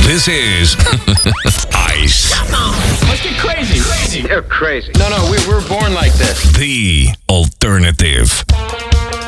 This is Ice. Let's get crazy. You're crazy. No, we're born like this. The alternative.